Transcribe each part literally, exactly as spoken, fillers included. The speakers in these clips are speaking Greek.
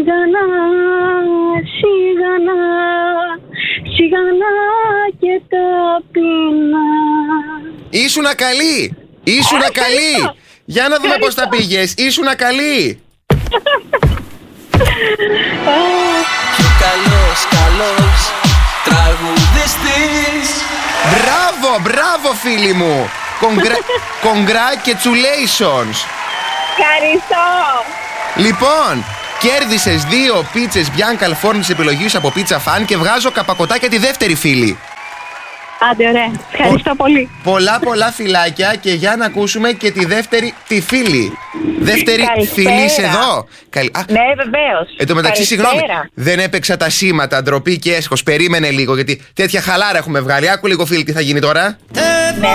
Σιγανά, σιγανά, σιγανά και ταπεινά. Ήσουνα καλή! Ήσουνα καλή! Για να δούμε πώς τα πήγες. Ήσουνα καλή! Πιο καλός, καλός τραγουδιστής. Μπράβο, μπράβο φίλοι μου! Congratulations! Ευχαριστώ. Λοιπόν, κέρδισες δύο πίτσες Bianca Alforno της επιλογής από Pizza Fan και βγάζω καπακωτάκια τη δεύτερη φίλη. Άντε, ωραία. Ευχαριστώ πολύ. Πολλά πολλά φιλάκια και για να ακούσουμε και τη δεύτερη τη φίλη. Δεύτερη Καλησπέρα. φίλη είσαι εδώ. Καλη... Α, Ναι, βεβαίως. εν τω μεταξύ, Καλησπέρα. συγγνώμη, δεν έπαιξα τα σήματα, ντροπή και έσχος. Περίμενε λίγο, γιατί τέτοια χαλάρα έχουμε βγάλει. Άκου λίγο φίλη τι θα γίνει τώρα. Εδώ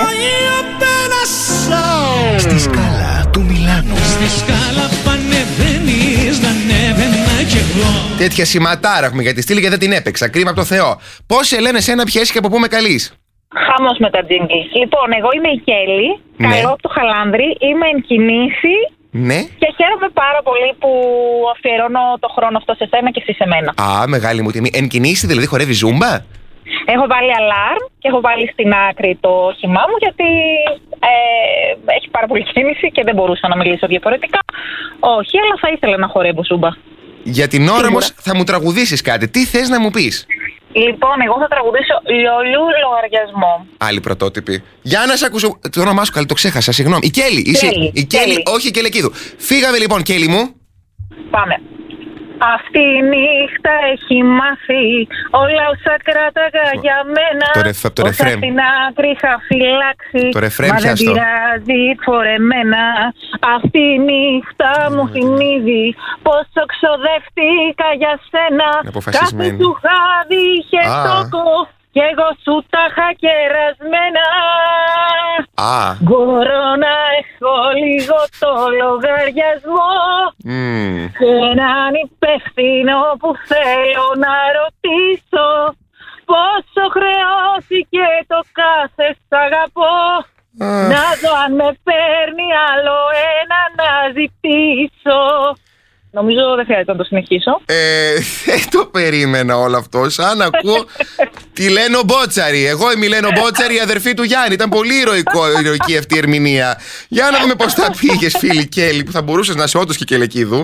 Στη σκάλα του Μιλάνου. Στη σκάλα που ανεβαίνεις, να ανέβαινα κι εγώ. Τέτοια σηματάρα έχουμε για τη στήλη και δεν την έπαιξα. Κρίμα από το Θεό. Πώς σε λένε σένα, ποιες και από πού με καλείς? Χαμός με τα τζίνγκλ. Λοιπόν, εγώ είμαι η Κέλλη. Ναι. Καλώ από το Χαλάνδρι. Είμαι εν κινήσει. Ναι. Και χαίρομαι πάρα πολύ που αφιερώνω το χρόνο αυτό σε σένα και εσύ σε μένα. Α, μεγάλη μου τιμή. Εν κινήσει, δηλαδή χορεύει ζούμπα. Έχω βάλει αλάρμ και έχω βάλει στην άκρη το όχημά μου γιατί ε, έχει πάρα πολύ κίνηση και δεν μπορούσα να μιλήσω διαφορετικά. Όχι, αλλά θα ήθελα να χορεύω ζούμπα. Για την ώρα Σίγουρα. όμως θα μου τραγουδήσεις κάτι. Τι θες να μου πεις? Λοιπόν, εγώ θα τραγουδήσω Λιολιού λογαριασμό. Άλλη πρωτότυπη. Για να σε ακούσω. Το όνομά σου καλή, το ξέχασα, συγγνώμη. Η Κέλλη. Είσαι... Κέλλη, Η Κέλλη, Κέλλη. όχι η Κελεκίδου. Φύγαμε λοιπόν, Κέλλη μου. Πάμε. Αυτή η νύχτα έχει μάθει όλα όσα κράταγα για μένα. Το ρεφ- το όσα ρεφρέν. στην άκρη είχα φυλάξει. Το ρεφρέν Μα δεν πιάστο. πειράζει φορεμένα. Αυτή η νύχτα μου θυμίζει πόσο ξοδεύτηκα για σένα. Είναι αποφασισμένη. Κάθε σου χάδι είχε Α. στόχο κι εγώ σου τα είχα κερασμένα. Α. Μπορώ να έχω λίγο το λογαριασμό Μμμ. και έναν υπεύθυνο που θέλω να ρωτήσω πόσο χρεώθηκε το κάθε σ' αγαπώ. Αχ. Να δω αν με παίρνει άλλο ένα να ζητήσω. Νομίζω δεν χρειάζεται να το συνεχίσω. Ε, δεν το περίμενα όλο αυτό. Σαν ακούω τη Λένο Μπότσαρη. Εγώ είμαι η Λένο Μπότσαρη, η αδερφή του Γιάννη. Ήταν πολύ ηρωικό, ηρωική αυτή η ερμηνεία. Για να δούμε πώς θα πήγες, φίλη Κέλλη, που θα μπορούσες να είσαι όντως και Κελεκίδου.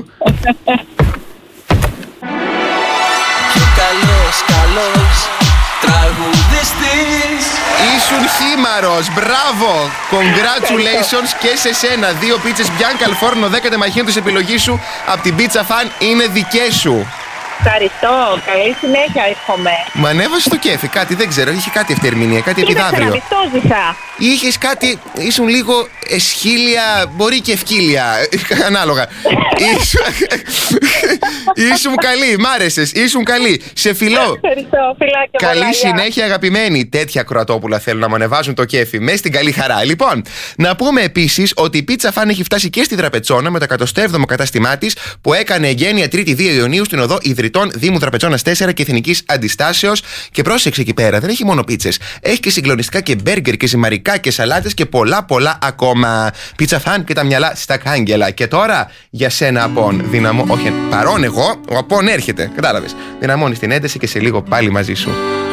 Πιο καλός, καλός τραγουδιστής. Ήσουν χήμαρος, μπράβο! Congratulations και σε σένα. Δύο πίτσες Bianca Alforno, δέκα τεμαχίων της επιλογής σου από την Pizza Fan είναι δικές σου. Ευχαριστώ. Καλή συνέχεια εύχομαι. Μου ανέβασε το κέφι, κάτι δεν ξέρω, είχε κάτι αυτή η ερμηνεία, κάτι Κοίταξε να επιδαύριο. δεις, το ζήσα. Είχες κάτι, ήσουν λίγο εσχίλια, μπορεί και ευκίλια, ανάλογα. Ήσουν, ήσουν καλή, μ' άρεσες, ήσουν καλή. Σε φιλώ. Ευχαριστώ. Φιλάκια πολλά, Καλή γεια. συνέχεια, αγαπημένη. Τέτοια κροατόπουλα θέλουν να μου ανεβάζουν το κέφι. Με στην καλή χαρά. Λοιπόν, να πούμε επίσης ότι η Pizza Fan έχει φτάσει και στη Δραπετσόνα με το εκατοστό έβδομο κατάστημά της που έκανε εγγένεια τρίτη δύο Ιουνίου στην οδό Ιδρυτών Δήμου Δραπετσόνας τέσσερα και Εθνικής Αντιστάσεως. Και πρόσεξε εκεί πέρα, δεν έχει μόνο πίτσες. Έχει και συγκλονιστικά και μπέργκερ και ζυμαρικά και σαλάτες και πολλά πολλά ακόμα. Pizza Fan και τα μυαλά στα κάγκελα. Και τώρα για σένα, Απόν. Δυναμώ. Όχι, παρόν εγώ, ο Απόν έρχεται. Κατάλαβες. Δυναμώνεις την ένταση και σε λίγο πάλι μαζί σου.